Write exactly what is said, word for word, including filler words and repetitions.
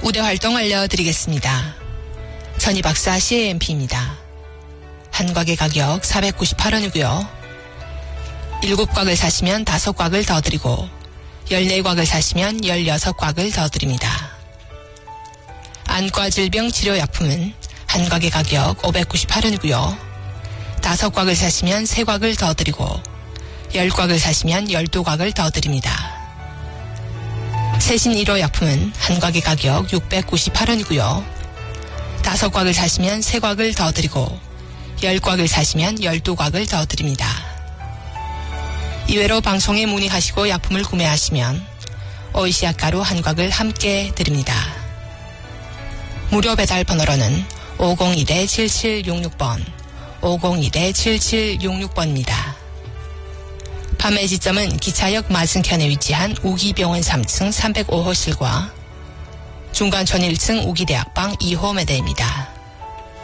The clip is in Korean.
우대 활동 알려드리겠습니다. 전희박사 씨에이엠피입니다. 한 곽의 가격 사백구십팔 원이고요. 일곱 곽을 사시면 다섯 곽을 더 드리고 열네 곽을 사시면 열여섯 곽을 더 드립니다. 안과 질병 치료약품은 한 곽의 가격 오백구십팔 원이고요. 다섯 곽을 사시면 세 곽을 더 드리고 열 곽을 사시면 열두 곽을 더 드립니다. 세신 일 호 약품은 한 곽의 가격 육백구십팔 원이고요. 다섯 곽을 사시면 세 곽을 더 드리고 열 곽을 사시면 열두 곽을 더 드립니다. 이외로 방송에 문의하시고 약품을 구매하시면 오이시아 가루 한 곽을 함께 드립니다. 무료 배달 번호로는 오공일 칠칠육육 번, 오공일 칠칠육육 번입니다. 판매 지점은 기차역 맞은편에 위치한 우기병원 삼 층 삼백오 호실과 중간촌 일 층 우기대학방 이 호 매대입니다.